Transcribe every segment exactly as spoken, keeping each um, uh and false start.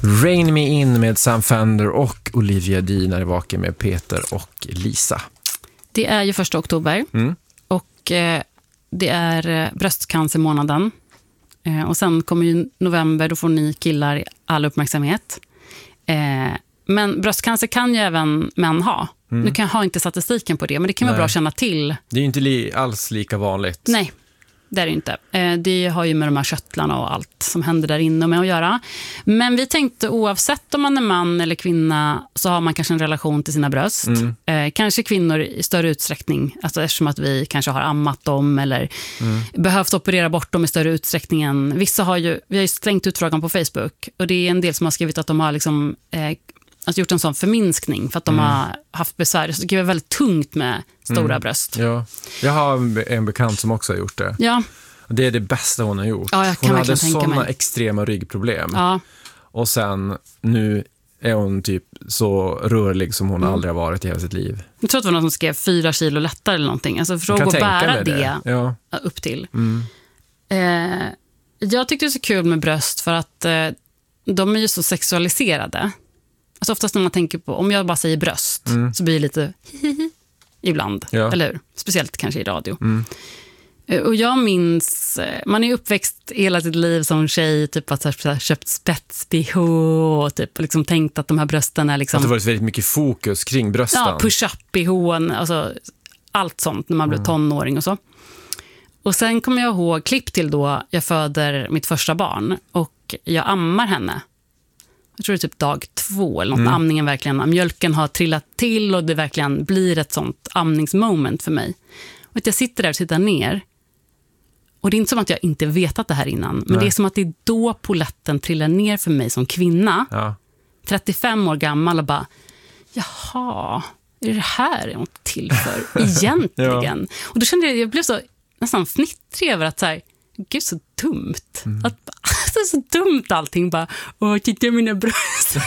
Rain Me In med Sam Fender och Olivia Dean är vaken med Peter och Lisa. Det är ju första oktober mm. och eh, det är eh, bröstcancermånaden. Eh, och sen kommer ju november, då får ni killar all uppmärksamhet. Eh, men bröstcancer kan ju även män ha. Mm. Nu kan jag ha inte statistiken på det, men det kan vara Nej. bra att känna till. Det är ju inte li- alls lika vanligt. Nej, det är det inte. Eh, det har ju med de här köttlarna och allt som händer där inne med att göra. Men vi tänkte oavsett om man är man eller kvinna så har man kanske en relation till sina bröst. Mm. Eh, kanske kvinnor i större utsträckning, alltså eftersom att vi kanske har ammat dem eller mm. behövt operera bort dem i större utsträckning än. Vissa har ju, vi har ju slängt ut frågan på Facebook och det är en del som har skrivit att de har liksom... Eh, Alltså gjort en sån förminskning för att de mm. har haft besvär. Så det är väldigt tungt med stora mm. bröst. Ja. Jag har en bekant som också har gjort det. Ja. Och det är det bästa hon har gjort. Ja, jag kan hon hade såna såna extrema ryggproblem. Ja. Och sen nu är hon typ så rörlig som hon mm. aldrig har varit i hela sitt liv. Jag tror att det var någon som skrev fyra kilo lättare eller någonting. Alltså för att bära det, det ja. upp till. Mm. Eh, jag tyckte det var så kul med bröst för att eh, de är ju så sexualiserade. Alltså oftast när man tänker på, om jag bara säger bröst mm. så blir det lite hihi ibland, ja. Eller hur? Speciellt kanske i radio. Mm. Och jag minns, man är uppväxt hela sitt liv som tjej, typ att ha köpt spets-B H och typ liksom tänkt att de här brösten är liksom... Att det varit väldigt mycket fokus kring brösten. Ja, push-up-B H, alltså allt sånt när man blev tonåring och så. Och sen kommer jag ihåg klipp till då jag föder mitt första barn och jag ammar henne. Jag tror det är typ dag två eller något, mm. amningen verkligen, mjölken har trillat till och det verkligen blir ett sånt amningsmoment för mig. Och att jag sitter där och tittar ner och det är inte som att jag inte vetat det här innan, men Nej. Det är som att det är då poletten trillar ner för mig som kvinna, ja. trettiofem år gammal och bara, jaha, är det här jag är till för egentligen? Ja. Och då kände jag, jag blev så nästan fnittrig över att så här, gud så dumt. Mm. Att, det är så dumt allting. Bara, åh, titta mina bröst.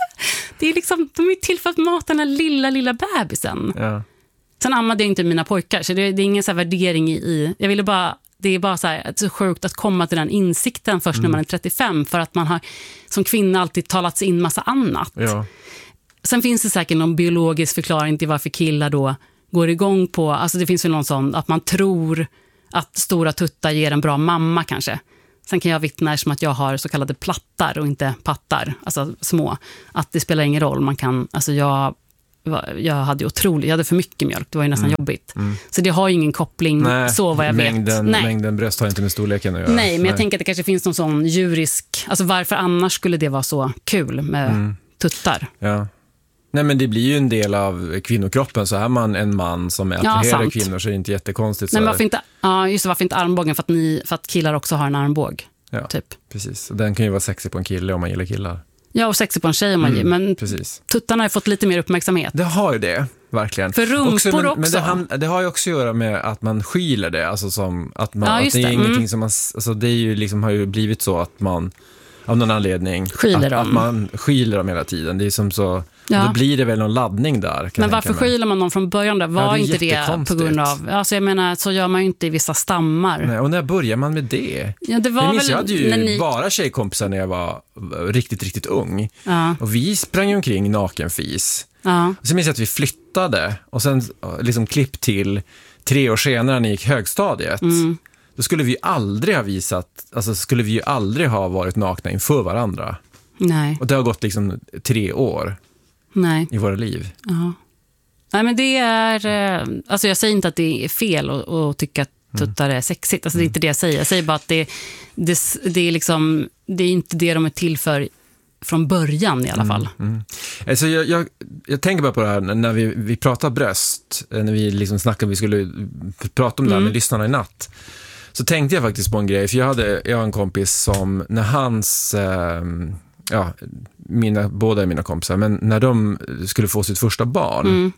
Det är liksom, de är till för att mata den här lilla, lilla bebisen. Ja. Sen ammade jag inte mina pojkar, så det, det är ingen så här värdering i, i. Jag ville bara, det är bara så här, så sjukt att komma till den insikten först mm. när man är trettiofem, för att man har som kvinna alltid talat sig in massa annat. Ja. Sen finns det säkert någon biologisk förklaring till varför killar då går igång på, alltså det finns väl någon sån, att man tror att stora tuttar ger en bra mamma kanske. Sen kan jag vittna som att jag har så kallade plattar och inte pattar, alltså små. Att det spelar ingen roll, man kan, alltså jag, jag hade otroligt, jag hade för mycket mjölk, det var ju nästan mm. jobbigt. Mm. Så det har ju ingen koppling, Nej, så vad jag mängden, vet. Nej. Mängden bröst har inte med storleken att göra. Nej, men Nej. jag tänker att det kanske finns någon sån djurisk, alltså varför annars skulle det vara så kul med mm. tuttar? Ja. Nej, men det blir ju en del av kvinnokroppen. Så är man en man som attraherar ja, kvinnor så är det inte jättekonstigt. Nej, men varför inte, ja, just det, varför inte armbågen? För att, ni, för att killar också har en armbåg. Ja, typ. Precis. Och den kan ju vara sexig på en kille om man gillar killar. Ja, och sexig på en tjej om man mm, gillar. Men precis. tuttarna har fått lite mer uppmärksamhet. Det har ju det, verkligen. För rumpor också. Men, också. Men det, det har ju också att göra med att man skyler det. Alltså som, att, man, ja, att det är det. ingenting Mm. som man... Alltså det är ju liksom, har ju blivit så att man... Av någon anledning skyler att, dem. att man skyler dem hela tiden. Det är som så, ja. Då blir det väl någon laddning där. Men varför skyler man dem från början då? Var ja, det inte det på grund av, alltså jag menar, så gör man ju inte i vissa stammar. Nej, och när börjar man med det? Ja, det var jag minns, väl jag hade ju ni... bara tjejkompisar när jag var riktigt, riktigt ung. Ja. Och vi sprang omkring nakenfis. Ja. Och så minns jag att vi flyttade och sen liksom klipp till tre år senare när ni gick högstadiet. Mm. Då skulle vi aldrig ha visat, alltså skulle vi ju aldrig ha varit nakna inför varandra. Nej. Och det har gått liksom tre år Nej. i våra liv. Ja. Nej, men det är, alltså jag säger inte att det är fel att, att tycka att tuttar är sexigt. Alltså det är inte det jag säger. Jag säger bara att det, det, det är liksom, det är inte det de är till för från början i alla fall. Mm, mm. Alltså jag, jag, jag tänker bara på det här när vi, vi pratar bröst, när vi liksom snackade, vi skulle prata om det här med mm. lyssnarna i natt. Så tänkte jag faktiskt på en grej, för jag hade jag har en kompis som när hans eh, ja, mina, båda är mina kompisar, men när de skulle få sitt första barn mm.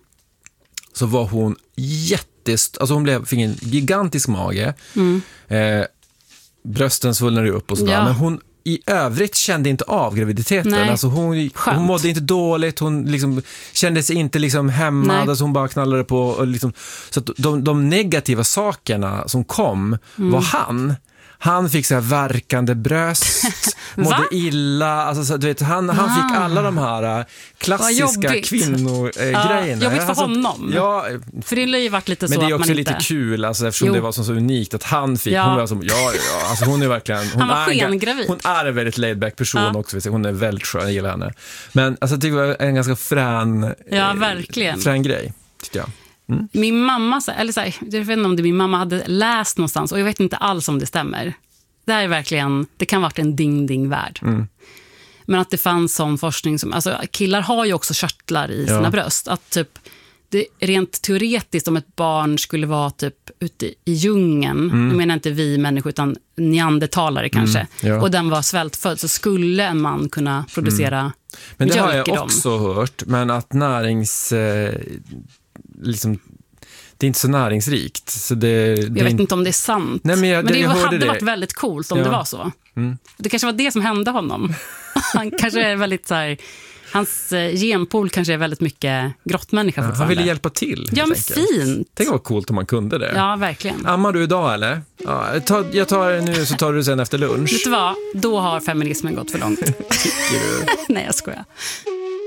så var hon jättest, alltså hon blev, fick en gigantisk mage mm. eh, brösten svullnade upp och sådär, ja. men hon i övrigt kände inte av graviditeten. Alltså hon, hon mådde inte dåligt, hon liksom kände sig inte liksom hämmad, alltså hon bara knallade på och liksom, så att de, de negativa sakerna som kom mm. var han Han fick så här värkande bröst, mådde illa. Alltså, så, du vet, han, han Ah. fick alla de här äh, klassiska kvinnogrejerna. Ja, jobbigt för alltså, honom. Ja, För det har ju varit lite men så det är att också man lite inte... kul alltså, eftersom Jo. det var så, så unikt att han fick. Ja. Hon var som, ja, ja, alltså, hon är verkligen... Hon Han var är en ga- skengravid. Hon är en väldigt laid-back person Ja. också. Hon är väldigt skön, jag gillar henne. Men alltså, det var en ganska frän, Ja, eh, verkligen. frän grej, tyckte jag. Min mamma, eller så här, jag vet inte om det min mamma hade läst någonstans och jag vet inte alls om det stämmer. Det här är verkligen, det kan ha varit en ding-ding-värld. Mm. Men att det fanns sån forskning som, alltså killar har ju också körtlar i sina Ja. bröst. Att typ, det rent teoretiskt om ett barn skulle vara typ ute i djungeln, Mm. nu menar inte vi människor utan neandertalare kanske, ja. och den var svältfödd så skulle en man kunna producera Men det har mjölk i jag dem. också hört, men att närings... Eh, liksom, det är inte så näringsrikt. Så det, det Jag vet inte om det är sant. Nej, men jag- men det jag hörde hade det. varit väldigt coolt om Ja. det var så. Mm. Det kanske var det som hände honom. Han kanske är väldigt så här, hans eh, genpool kanske är väldigt mycket grottmänniska Han fortfarande. ville hjälpa till. Ja, helt men enkelt. fint. Tänk vad coolt om man kunde det. Ja, verkligen. Ammar du idag eller? Ja, jag, tar, jag tar det nu så tar du sen efter lunch. Vet du vad? Då har feminismen gått för långt. Tycker du? Nej, jag skojar.